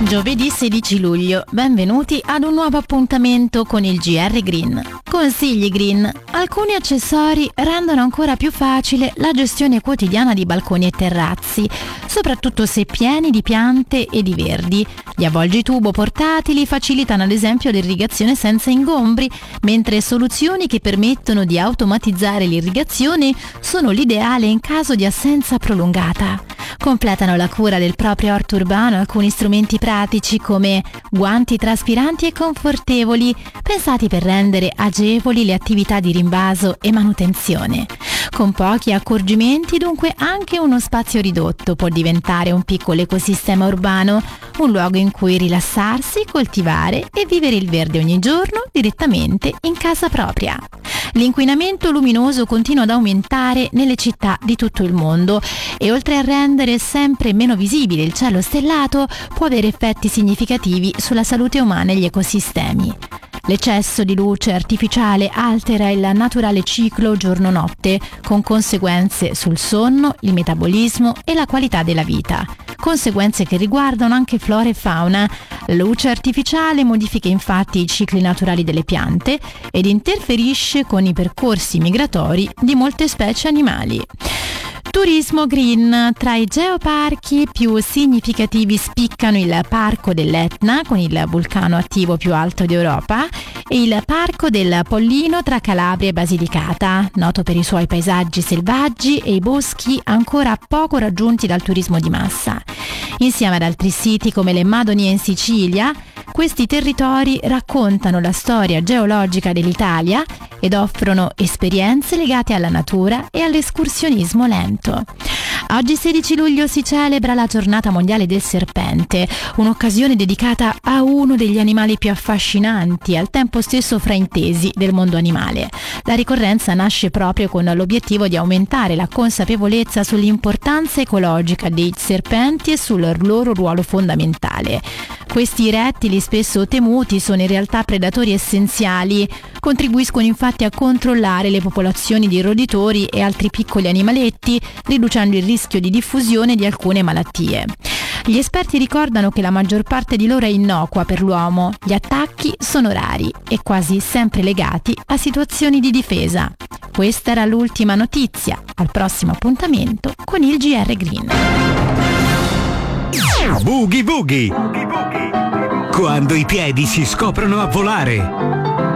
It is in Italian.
Giovedì 16 luglio, benvenuti ad un nuovo appuntamento con il GR Green. Consigli Green. Alcuni accessori rendono ancora più facile la gestione quotidiana di balconi e terrazzi, soprattutto se pieni di piante e di verdi. Gli avvolgitubo portatili facilitano ad esempio l'irrigazione senza ingombri, mentre soluzioni che permettono di automatizzare l'irrigazione sono l'ideale in caso di assenza prolungata. Completano la cura del proprio orto urbano alcuni strumenti pratici come guanti traspiranti e confortevoli, pensati per rendere agevoli le attività di rinvaso e manutenzione. Con pochi accorgimenti, dunque, anche uno spazio ridotto può diventare un piccolo ecosistema urbano, un luogo in cui rilassarsi, coltivare e vivere il verde ogni giorno direttamente in casa propria. L'inquinamento luminoso continua ad aumentare nelle città di tutto il mondo e oltre a rendere sempre meno visibile il cielo stellato, può avere effetti significativi sulla salute umana e gli ecosistemi. L'eccesso di luce artificiale altera il naturale ciclo giorno-notte, con conseguenze sul sonno, il metabolismo e la qualità della vita. Conseguenze che riguardano anche flora e fauna. La luce artificiale modifica infatti i cicli naturali delle piante ed interferisce con i percorsi migratori di molte specie animali. Turismo green. Tra i geoparchi più significativi spiccano il Parco dell'Etna, con il vulcano attivo più alto d'Europa, e il Parco del Pollino tra Calabria e Basilicata, noto per i suoi paesaggi selvaggi e i boschi ancora poco raggiunti dal turismo di massa. Insieme ad altri siti come le Madonie in Sicilia, questi territori raccontano la storia geologica dell'Italia ed offrono esperienze legate alla natura e all'escursionismo lento. Oggi 16 luglio si celebra la Giornata Mondiale del Serpente, un'occasione dedicata a uno degli animali più affascinanti e al tempo stesso fraintesi del mondo animale. La ricorrenza nasce proprio con l'obiettivo di aumentare la consapevolezza sull'importanza ecologica dei serpenti e sul loro ruolo fondamentale. Questi rettili, spesso temuti, sono in realtà predatori essenziali, contribuiscono infatti a controllare le popolazioni di roditori e altri piccoli animaletti, riducendo il rischio di diffusione di alcune malattie. Gli esperti ricordano che la maggior parte di loro è innocua per l'uomo, gli attacchi sono rari e quasi sempre legati a situazioni di difesa. Questa era l'ultima notizia, al prossimo appuntamento con il GR Green. Boogie Boogie, quando i piedi si scoprono a volare.